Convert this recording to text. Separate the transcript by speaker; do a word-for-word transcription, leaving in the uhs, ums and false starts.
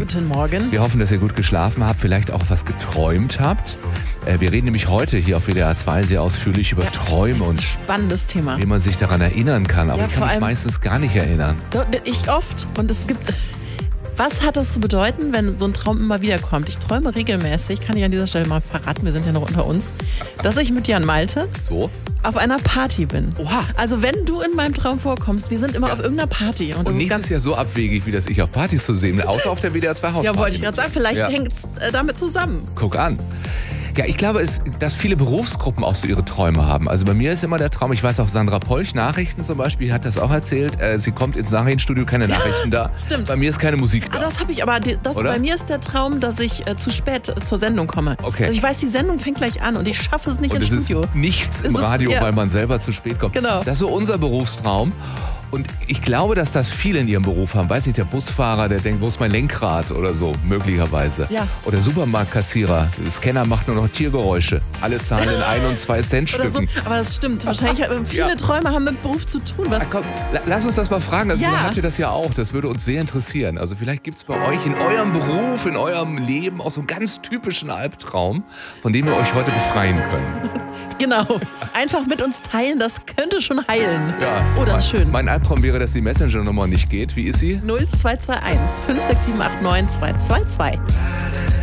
Speaker 1: Guten Morgen.
Speaker 2: Wir hoffen, dass ihr gut geschlafen habt, vielleicht auch was geträumt habt. Wir reden nämlich heute hier auf W D R zwei sehr ausführlich über
Speaker 1: ja,
Speaker 2: Träume und
Speaker 1: spannendes Thema.
Speaker 2: Wie man sich daran erinnern kann. Aber
Speaker 1: ja,
Speaker 2: ich kann mich meistens gar nicht erinnern.
Speaker 1: Ich oft. Und es gibt... Was hat das zu bedeuten, wenn so ein Traum immer wieder kommt? Ich träume regelmäßig, kann ich an dieser Stelle mal verraten, wir sind ja noch unter uns, dass ich mit Jan Malte
Speaker 2: so?
Speaker 1: auf einer Party bin.
Speaker 2: Oha.
Speaker 1: Also wenn du in meinem Traum vorkommst, wir sind immer ja. auf irgendeiner Party. Und,
Speaker 2: und
Speaker 1: das
Speaker 2: nichts
Speaker 1: ist, ganz
Speaker 2: ist ja so abwegig, wie das ich auf Partys zu sehen bin, außer auf der W D R zwei Hausparty.
Speaker 1: Ja, wollte ich gerade sagen, vielleicht
Speaker 2: ja.
Speaker 1: hängt es äh, damit zusammen.
Speaker 2: Guck an. Ja, ich glaube, es, dass viele Berufsgruppen auch so ihre Träume haben. Also bei mir ist immer der Traum, ich weiß auch, Sandra Polch, Nachrichten zum Beispiel, hat das auch erzählt. Äh, sie kommt ins Nachrichtenstudio, keine Nachrichten da.
Speaker 1: Stimmt.
Speaker 2: Bei mir ist keine Musik da.
Speaker 1: Ah, das habe ich, aber das, bei mir ist der Traum, dass ich äh, zu spät zur Sendung komme.
Speaker 2: Okay.
Speaker 1: Also ich weiß, die Sendung fängt gleich an und ich schaffe es nicht
Speaker 2: und
Speaker 1: ins
Speaker 2: es
Speaker 1: Studio.
Speaker 2: Ist nichts im
Speaker 1: es
Speaker 2: Radio,
Speaker 1: ist, ja.
Speaker 2: weil man selber zu spät kommt.
Speaker 1: Genau.
Speaker 2: Das ist so unser Berufstraum. Und ich glaube, dass das viele in ihrem Beruf haben. Weiß nicht, der Busfahrer, der denkt, wo ist mein Lenkrad oder so, möglicherweise.
Speaker 1: Ja.
Speaker 2: Oder Supermarktkassierer, der Scanner macht nur noch Tiergeräusche. Alle zahlen in ein und zwei Cent Stücken.
Speaker 1: So. Aber das stimmt. Wahrscheinlich viele ja. Träume haben mit Beruf zu tun. Was?
Speaker 2: Ja, komm, lass uns das mal fragen. Also,
Speaker 1: ja.
Speaker 2: habt ihr das ja auch. Das würde uns sehr interessieren. Also vielleicht gibt es bei euch in eurem Beruf, in eurem Leben auch so einen ganz typischen Albtraum, von dem wir euch heute befreien können.
Speaker 1: Genau. Einfach mit uns teilen, das könnte schon heilen.
Speaker 2: Ja.
Speaker 1: Oh, das ist schön.
Speaker 2: Mein Albtraum wäre, dass die Messenger-Nummer nicht geht. Wie ist sie?
Speaker 1: null zwei zwei eins fünf sechs sieben acht neun zwei zwei zwei.